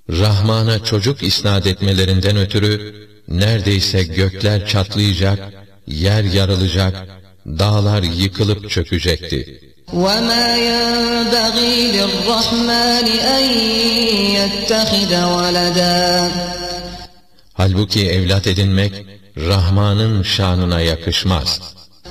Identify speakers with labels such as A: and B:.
A: Rahman'a çocuk isnat etmelerinden ötürü neredeyse gökler çatlayacak, yer yarılacak, dağlar yıkılıp çökecekti.
B: وَمَا يَنبَغِي لِلرَّحْمَنِ أَنْ يَتَّخِذَ وَلَدًا
A: Halbuki evlat edinmek Rahman'ın şanına yakışmaz.